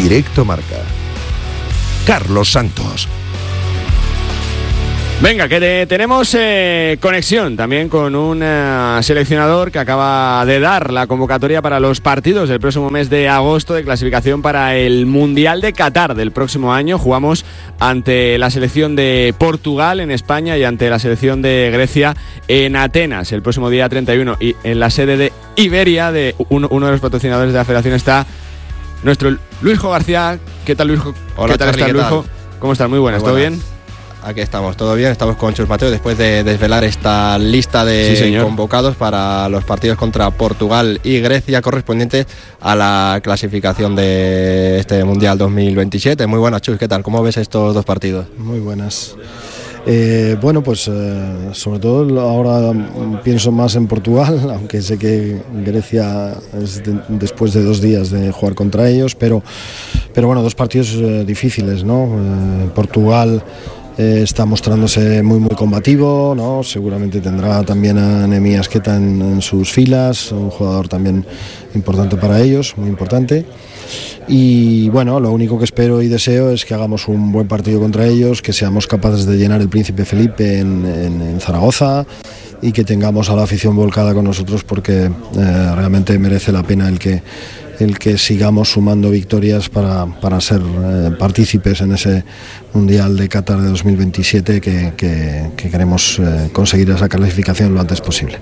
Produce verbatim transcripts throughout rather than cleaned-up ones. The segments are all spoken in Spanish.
Directo Marca. Carlos Santos. Venga, que te, tenemos eh, conexión también con un uh, seleccionador que acaba de dar la convocatoria para los partidos del próximo mes de agosto de clasificación para el Mundial de Qatar del próximo año. Jugamos ante la selección de Portugal en España y ante la selección de Grecia en Atenas el próximo día treinta y uno. Y en la sede de Iberia, de uno, uno de los patrocinadores de la federación, está nuestro Luisjo García. ¿Qué tal, Luisjo? Hola, ¿Qué tal Charly, estás, ¿qué Luisjo? tal? ¿Cómo estás? Muy buenas, Muy ¿todo buenas. bien? Aquí estamos, todo bien, estamos con Chus Mateo después de desvelar esta lista de Sí, convocados para los partidos contra Portugal y Grecia correspondientes a la clasificación de este Mundial dos mil veintisiete. Muy buenas, Chus, ¿qué tal? ¿Cómo ves estos dos partidos? Muy buenas. Eh, bueno, pues eh, sobre todo ahora pienso más en Portugal, aunque sé que Grecia es de, después de dos días de jugar contra ellos, pero, pero bueno, dos partidos eh, difíciles, ¿no? Eh, Portugal eh, está mostrándose muy muy combativo, ¿no? Seguramente tendrá también a Nehemías Queta en, en sus filas, un jugador también importante para ellos, muy importante. Y bueno, lo único que espero y deseo es que hagamos un buen partido contra ellos, que seamos capaces de llenar el Príncipe Felipe en, en, en Zaragoza y que tengamos a la afición volcada con nosotros, porque eh, realmente merece la pena el que, el que sigamos sumando victorias para, para ser eh, partícipes en ese Mundial de Qatar de dos mil veintisiete que, que, que queremos eh, conseguir esa clasificación lo antes posible.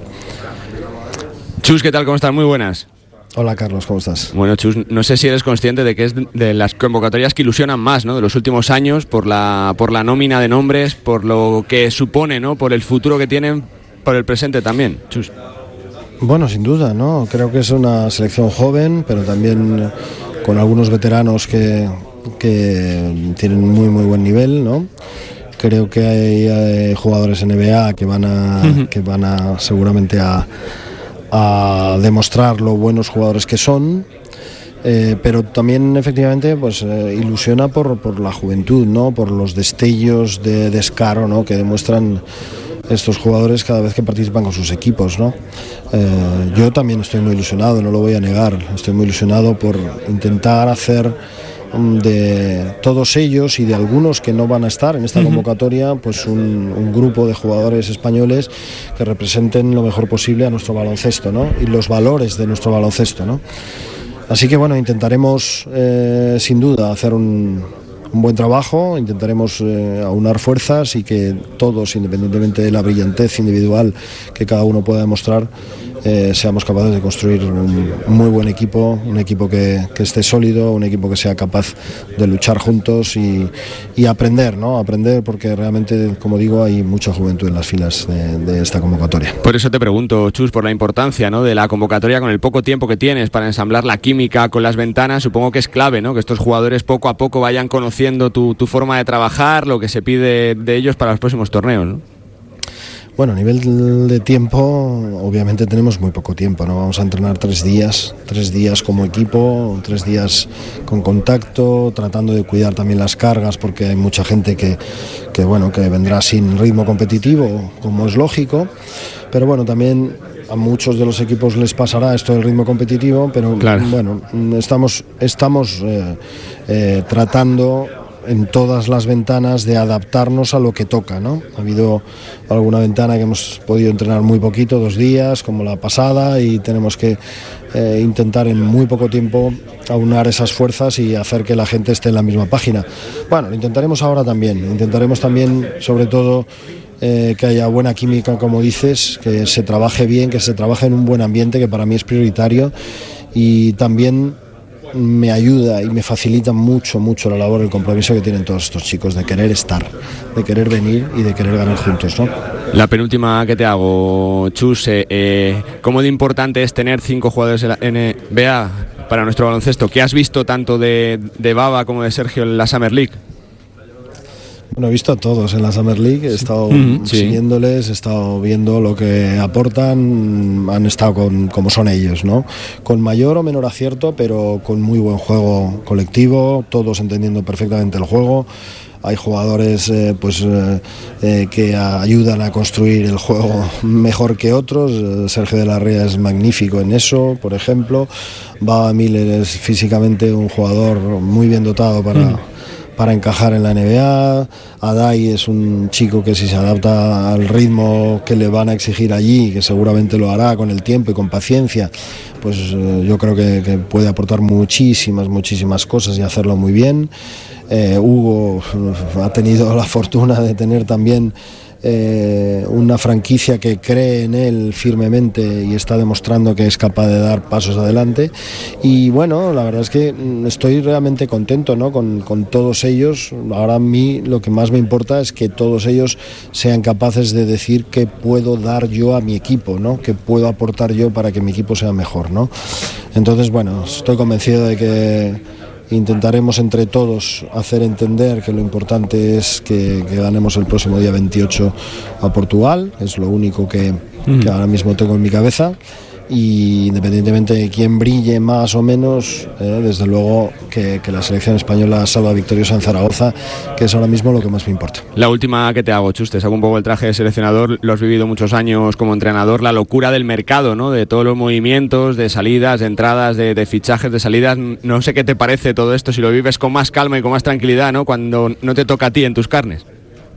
Chus, ¿qué tal? ¿Cómo estás? Muy buenas. Hola, Carlos, ¿cómo estás? Bueno, Chus, no sé si eres consciente de que es de las convocatorias que ilusionan más, ¿no?, de los últimos años, por la por la nómina de nombres, por lo que supone, ¿no?, por el futuro que tienen, por el presente también, Chus. Bueno, sin duda, ¿no? Creo que es una selección joven, pero también con algunos veteranos que, que tienen muy muy buen nivel, ¿no? Creo que hay, hay jugadores N B A que van a uh-huh. que van a seguramente a a demostrar lo buenos jugadores que son, eh, pero también efectivamente pues eh, ilusiona por, por la juventud, ¿no? Por los destellos de descaro, ¿no?, que demuestran estos jugadores cada vez que participan con sus equipos, ¿no? Eh, yo también estoy muy ilusionado, no lo voy a negar, estoy muy ilusionado por intentar hacer de todos ellos y de algunos que no van a estar en esta uh-huh. convocatoria, pues un, un grupo de jugadores españoles que representen lo mejor posible a nuestro baloncesto, ¿no?, y los valores de nuestro baloncesto, ¿no? Así que bueno, intentaremos eh, sin duda hacer un, un buen trabajo, intentaremos eh, aunar fuerzas y que todos, independientemente de la brillantez individual que cada uno pueda demostrar, Eh, seamos capaces de construir un muy buen equipo, un equipo que, que esté sólido, un equipo que sea capaz de luchar juntos y, y aprender, ¿no? Aprender, porque realmente, como digo, hay mucha juventud en las filas de, de esta convocatoria. Por eso te pregunto, Chus, por la importancia, ¿no?, de la convocatoria, con el poco tiempo que tienes para ensamblar la química con las ventanas. Supongo que es clave, ¿no?, que estos jugadores poco a poco vayan conociendo tu, tu forma de trabajar, lo que se pide de ellos para los próximos torneos, ¿no? Bueno, a nivel de tiempo, obviamente tenemos muy poco tiempo, ¿no? Vamos a entrenar tres días, tres días como equipo, tres días con contacto, tratando de cuidar también las cargas, porque hay mucha gente que, que, bueno, que vendrá sin ritmo competitivo, como es lógico, pero bueno, también a muchos de los equipos les pasará esto del ritmo competitivo, pero claro, bueno, estamos, estamos eh, eh, tratando en todas las ventanas de adaptarnos a lo que toca, ¿no? Ha habido alguna ventana que hemos podido entrenar muy poquito, dos días, como la pasada, y tenemos que eh, intentar en muy poco tiempo aunar esas fuerzas y hacer que la gente esté en la misma página. Bueno, lo intentaremos ahora también, intentaremos también, sobre todo, eh, que haya buena química, como dices, que se trabaje bien, que se trabaje en un buen ambiente, que para mí es prioritario, y también me ayuda y me facilita mucho, mucho la labor, el compromiso que tienen todos estos chicos de querer estar, de querer venir y de querer ganar juntos, ¿no? La penúltima que te hago, Chus, eh, eh, ¿cómo de importante es tener cinco jugadores en la N B A para nuestro baloncesto? ¿Qué has visto tanto de, de Baba como de Sergio en la Summer League? Bueno, he visto a todos en la Summer League, he estado mm, sí. siguiéndoles, he estado viendo lo que aportan, han estado con, como son ellos, ¿no? Con mayor o menor acierto, pero con muy buen juego colectivo, todos entendiendo perfectamente el juego. hay jugadores eh, pues eh, eh, que ayudan a construir el juego mejor que otros. eh, Sergio de la Ría es magnífico en eso, por ejemplo. Baba Miller es físicamente un jugador muy bien dotado para... Mm. para encajar en la N B A. Adai es un chico que si se adapta al ritmo que le van a exigir allí, que seguramente lo hará con el tiempo y con paciencia, pues eh, yo creo que, que puede aportar muchísimas, muchísimas cosas y hacerlo muy bien. Eh, Hugo ha tenido la fortuna de tener también Eh, una franquicia que cree en él firmemente y está demostrando que es capaz de dar pasos adelante. Y bueno, la verdad es que estoy realmente contento, ¿no? con, con todos ellos. Ahora a mí lo que más me importa es que todos ellos sean capaces de decir qué puedo dar yo a mi equipo, ¿no? Qué puedo aportar yo para que mi equipo sea mejor, ¿no? Entonces, bueno, estoy convencido de que intentaremos entre todos hacer entender que lo importante es que, que ganemos el próximo día veintiocho a Portugal. Es lo único que, mm. que ahora mismo tengo en mi cabeza. Y independientemente de quién brille más o menos, eh, desde luego que, que la selección española salga victoriosa en Zaragoza, que es ahora mismo lo que más me importa. La última que te hago, Chus, te saco un poco el traje de seleccionador, lo has vivido muchos años como entrenador, la locura del mercado, ¿no? De todos los movimientos, de salidas, de entradas, de, de fichajes, de salidas. No sé qué te parece todo esto, si lo vives con más calma y con más tranquilidad, ¿no? Cuando no te toca a ti en tus carnes.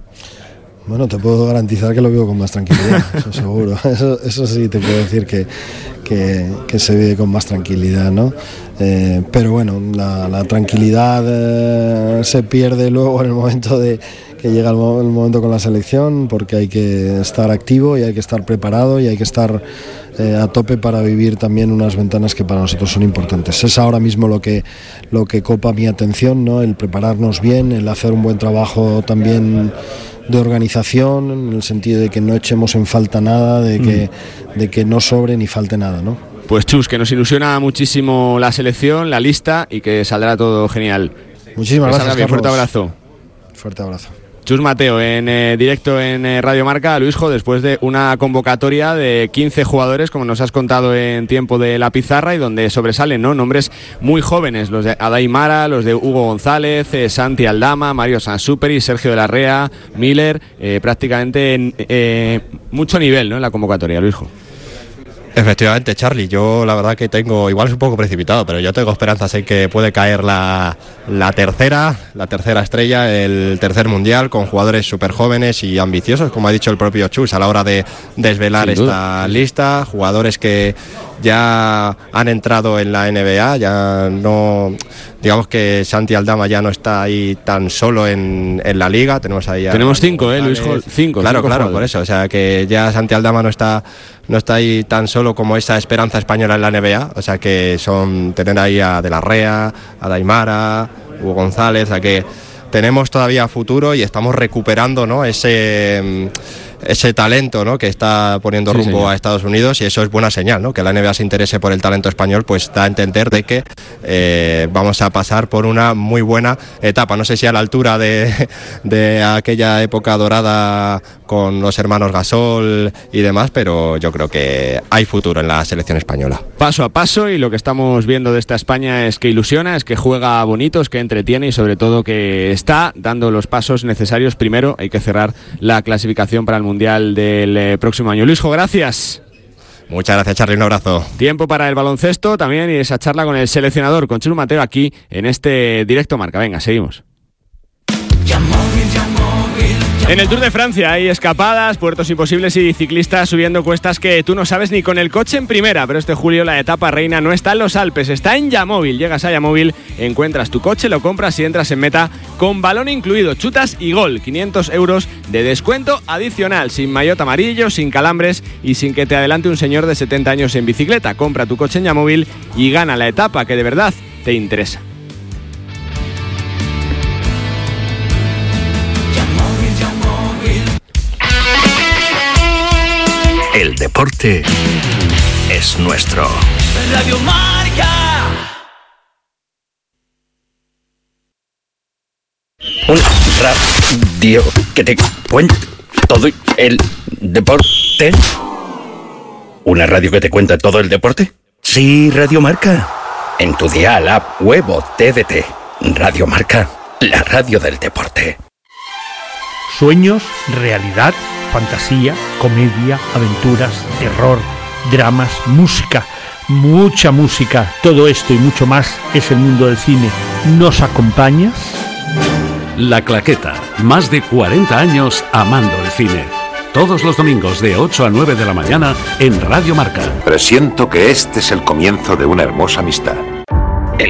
Bueno, te puedo garantizar que lo vivo con más tranquilidad, eso seguro. Eso, eso sí te puedo decir que, que, que se vive con más tranquilidad, ¿no? Eh, pero bueno, la, la tranquilidad eh, se pierde luego en el momento de que llega el, el momento con la selección, porque hay que estar activo y hay que estar preparado y hay que estar eh, a tope para vivir también unas ventanas que para nosotros son importantes. Es ahora mismo lo que, lo que copa mi atención, ¿no? El prepararnos bien, el hacer un buen trabajo también de organización, en el sentido de que no echemos en falta nada, de que, mm. de que no sobre ni falte nada, ¿no? Pues Chus, que nos ilusiona muchísimo la selección, la lista y que saldrá todo genial. Muchísimas gracias, Carlos. Fuerte abrazo. Fuerte abrazo. Chus Mateo, en eh, directo en eh, Radio Marca. Luisjo, después de una convocatoria de quince jugadores, como nos has contado en tiempo de la pizarra, y donde sobresalen, ¿no?, nombres muy jóvenes, los de Adai Mara, los de Hugo González, eh, Santi Aldama, Mario Sansuperi, Sergio de la Rea, Miller, eh, prácticamente eh, mucho nivel, ¿no?, en la convocatoria, Luisjo. Efectivamente, Charlie, yo la verdad que tengo, igual es un poco precipitado, pero yo tengo esperanzas en que puede caer la, la tercera, la tercera estrella, el tercer mundial, con jugadores súper jóvenes y ambiciosos, como ha dicho el propio Chus a la hora de desvelar esta lista, jugadores que ya han entrado en la N B A, ya no, digamos que Santi Aldama ya no está ahí tan solo en, en la liga, tenemos ahí a tenemos cinco, eh, Luis, cinco, claro, cinco claro, jugadores. Por eso, o sea que ya Santi Aldama no está no está ahí tan solo como esa esperanza española en la N B A, o sea que son tener ahí a De la Rea, a Daimara, Hugo González, o sea que tenemos todavía futuro y estamos recuperando, ¿no?, ese ese talento, ¿no?, que está poniendo sí, rumbo señor. a Estados Unidos, y eso es buena señal, ¿no?, que la N B A se interese por el talento español, pues da a entender de que eh, vamos a pasar por una muy buena etapa, no sé si a la altura de, de aquella época dorada con los hermanos Gasol y demás, pero yo creo que hay futuro en la selección española. Paso a paso, y lo que estamos viendo de esta España es que ilusiona, es que juega bonito, es que entretiene y sobre todo que está dando los pasos necesarios. Primero hay que cerrar la clasificación para el Mundial del eh, próximo año. Luisjo, gracias. Muchas gracias, Charly, un abrazo. Tiempo para el baloncesto también y esa charla con el seleccionador, con Chus Mateo, aquí en este Directo Marca. Venga, seguimos. En el Tour de Francia hay escapadas, puertos imposibles y ciclistas subiendo cuestas que tú no sabes ni con el coche en primera, pero este julio la etapa reina no está en los Alpes, está en Yamóvil. Llegas a Yamóvil, encuentras tu coche, lo compras y entras en meta con balón incluido, chutas y gol. quinientos euros de descuento adicional, sin maillot amarillo, sin calambres y sin que te adelante un señor de setenta años en bicicleta. Compra tu coche en Yamóvil y gana la etapa que de verdad te interesa. El deporte es nuestro. Radio Marca. Una radio que te cuenta todo el deporte. ¿Una radio que te cuenta todo el deporte? Sí, Radio Marca. En tu dial, app, web o T D T. Radio Marca, la radio del deporte. Sueños, realidad, fantasía, comedia, aventuras, terror, dramas, música, mucha música. Todo esto y mucho más es el mundo del cine. ¿Nos acompañas? La Claqueta, más de cuarenta años amando el cine. Todos los domingos de ocho a nueve de la mañana en Radio Marca. Presiento que este es el comienzo de una hermosa amistad.